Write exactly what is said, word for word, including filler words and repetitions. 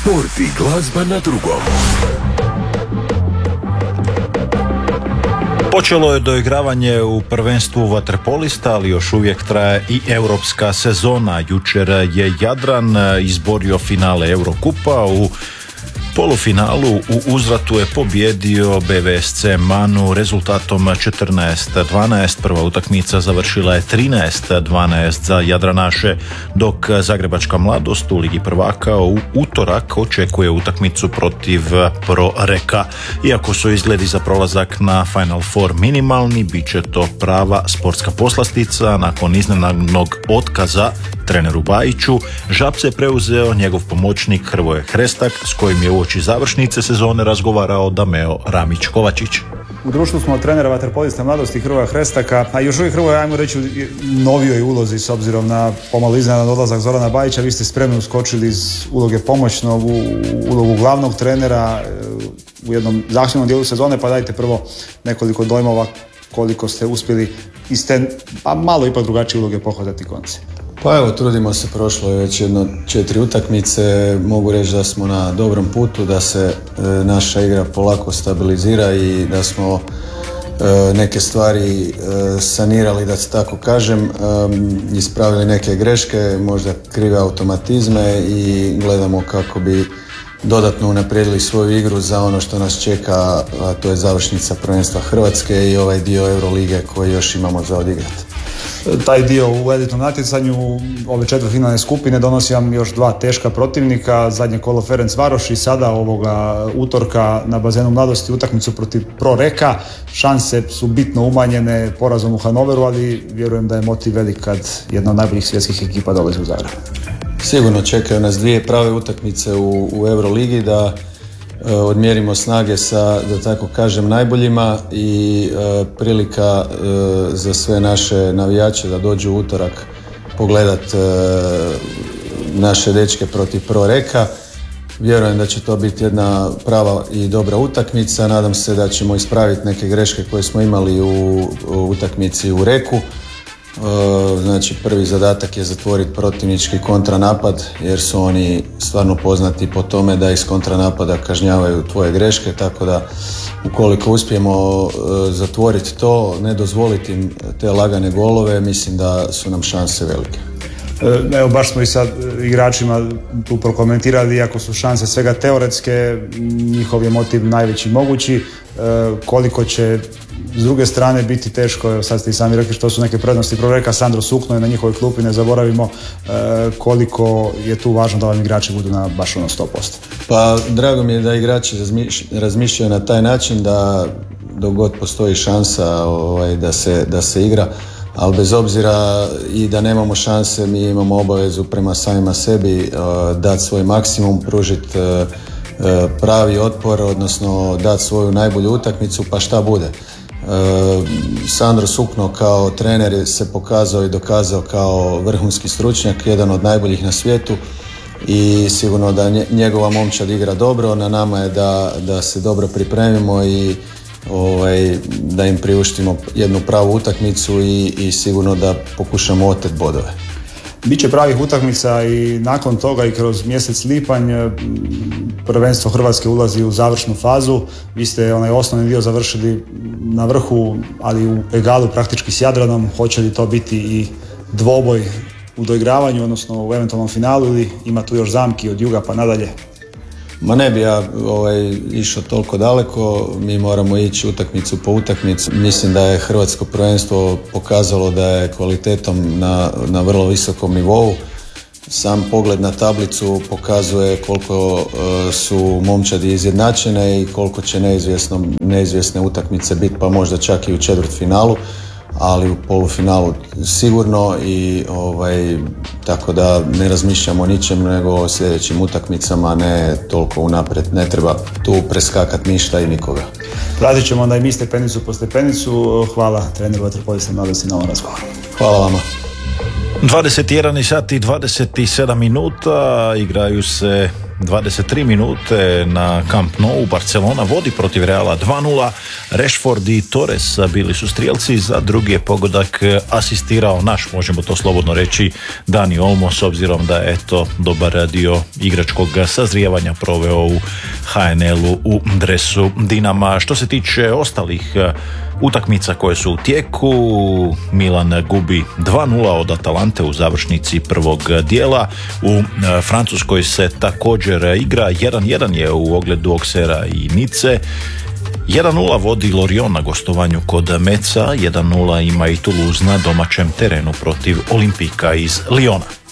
Sport i glazba na drugom. Počelo je doigravanje u prvenstvu vaterpolista, ali još uvijek traje i europska sezona. Jučer je Jadran izborio finale Eurokupa. U polufinalu u uzvratu je pobjedio B V S C Manu rezultatom četrnaest dvanaest. Prva utakmica završila je trinaest dvanaest za Jadranaše, dok Zagrebačka mladost u Ligi prvaka u utorak očekuje utakmicu protiv Pro Reka. Iako su izgledi za prolazak na Final Four minimalni, bit će to prava sportska poslastica. Nakon iznenadnog otkaza treneru Bajiću, Žabce je preuzeo njegov pomoćnik Hrvoje Hrestak, s kojim je uoči završnice sezone razgovarao Dameo Ramić-Kovačić. U društvu smo trenera vaterpolista mladosti Hrvoja Hrestaka, a još uvijek Hrvoje, ajmo reći, u novijoj ulozi s obzirom na pomalo iznenadan odlazak Zorana Bajića. Vi ste spremno uskočili iz uloge pomoćnog u ulogu glavnog trenera u jednom zahtjevnom dijelu sezone, pa dajte prvo nekoliko dojmova koliko ste uspjeli iz te, pa malo ipak drugačije uloge pohvatati konce. Pa evo, trudimo se, prošlo je već jedno četiri utakmice, mogu reći da smo na dobrom putu, da se e, naša igra polako stabilizira i da smo e, neke stvari e, sanirali, da se tako kažem, e, ispravili neke greške, možda krive automatizme i gledamo kako bi dodatno unaprijedili svoju igru za ono što nas čeka, a to je završnica prvenstva Hrvatske i ovaj dio Eurolige koji još imamo za odigrati. Taj dio u elitnom natjecanju ove četvrtfinalne skupine donosi vam još dva teška protivnika, zadnje kolo Ferencvaroš i sada ovoga utorka na bazenu mladosti utakmicu protiv Pro Reka. Šanse su bitno umanjene porazom u Hanoveru, ali vjerujem da je motiv velik kad jedna od najboljih svjetskih ekipa dolazi u Zagreb. Sigurno čekaju nas dvije prave utakmice u, u Euroligi, da e, odmjerimo snage sa, da tako kažem, najboljima i e, prilika e, za sve naše navijače da dođu u utorak pogledat e, naše dečke protiv Pro Reka. Vjerujem da će to biti jedna prava i dobra utakmica. Nadam se da ćemo ispraviti neke greške koje smo imali u, u utakmici u Reku. Znači, prvi zadatak je zatvoriti protivnički kontranapad, jer su oni stvarno poznati po tome da iz kontranapada kažnjavaju tvoje greške, tako da ukoliko uspijemo zatvoriti to, ne dozvoliti im te lagane golove, mislim da su nam šanse velike. Evo, baš smo i sad igračima tu prokomentirali, iako su šanse svega teoretske, njihov je motiv najveći mogući. Koliko će s druge strane biti teško, evo sad ste i sami rekli što su neke prednosti Pro Reka, Sandro Sukno je na njihovoj klupi, ne zaboravimo, koliko je tu važno da vam igrači budu na baš ono sto posto. Pa drago mi je da igrači razmišljaju na taj način da dok god postoji šansa ovaj, da, se, da se igra, ali bez obzira i da nemamo šanse, mi imamo obavezu prema samima sebi uh, dati svoj maksimum, pružiti uh, pravi otpor, odnosno dati svoju najbolju utakmicu, pa šta bude. Uh, Sandro Sukno kao trener se pokazao i dokazao kao vrhunski stručnjak, jedan od najboljih na svijetu i sigurno da njegova momčad igra dobro. Na nama je da, da se dobro pripremimo i ovaj, da im priuštimo jednu pravu utakmicu i, i sigurno da pokušamo oteti bodove. Biće pravih utakmica i nakon toga i kroz mjesec lipanj prvenstvo Hrvatske ulazi u završnu fazu. Vi ste onaj osnovni dio završili na vrhu, ali u egalu praktički s Jadranom. Hoće li to biti i dvoboj u doigravanju, odnosno u eventualnom finalu, ili ima tu još zamki od juga pa nadalje? Ma ne bi ja ovaj, išao toliko daleko, mi moramo ići utakmicu po utakmicu. Mislim da je hrvatsko prvenstvo pokazalo da je kvalitetom na, na vrlo visokom nivou. Sam pogled na tablicu pokazuje koliko uh, su momčadi izjednačene i koliko će neizvjesno, neizvjesne utakmice biti, pa možda čak i u četvrtfinalu, ali u polufinalu sigurno i ovaj, tako da ne razmišljamo o ničem nego o sljedećim utakmicama, ne toliko unaprijed, ne treba tu preskakati ništa i nikoga. Pratit ćemo onda i mi stepenicu po stepenicu. Hvala treneru vaterpolista mladosti na ovom razgovoru. Hvala vama. dvadeset jedan sati i dvadeset sedam minuta, igraju se dvadeset tri minute na Camp Nou. Barcelona vodi protiv Reala dva nula. Rashford i Torres bili su strijelci, za drugi je pogodak asistirao naš, možemo to slobodno reći, Dani Olmo, s obzirom da je eto dobar dio igračkog sazrijevanja proveo u ha en el-u u dresu Dinama. Što se tiče ostalih utakmica koje su u tijeku, Milan gubi dva nula od Atalante u završnici prvog dijela. U Francuskoj se također igra, jedan jedan je u ogledu Auxerra i Nice. jedan nula vodi Lorient na gostovanju kod Metza, jedan nula ima i Toulouse na domaćem terenu protiv Olimpika iz Lyona.